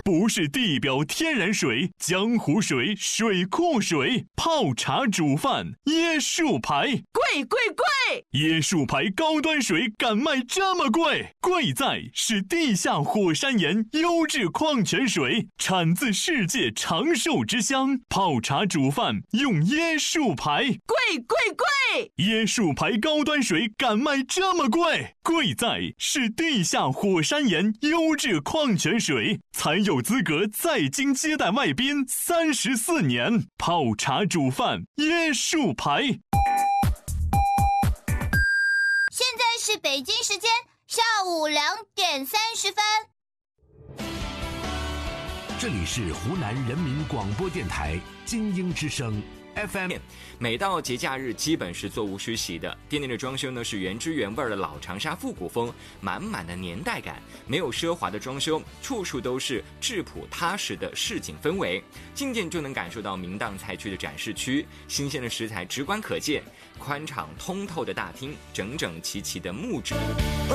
不是地表天然水、江湖水、水库水，泡茶煮饭椰树牌。 贵！ 椰树牌高端水敢卖这么贵？贵在是地下火山岩优质矿泉水，产自世界长寿之乡，泡茶煮饭用椰树牌。 贵！ 椰树牌高端水敢卖这么贵？贵在是地下火山岩优质矿泉水，才有资格在京接待外宾34年。泡茶煮饭椰树牌。 现在是北京时间下午2点30分。 这里是湖南人民广播电台精英之声 FM。 每到节假日基本是座无虚席的。店内的装修呢是原汁原味的老长沙复古风，满满的年代感，没有奢华的装修，处处都是质朴踏实的市井氛围。进店就能感受到明档菜区的展示区，新鲜的食材直观可见，宽敞通透的大厅，整整齐齐的木质。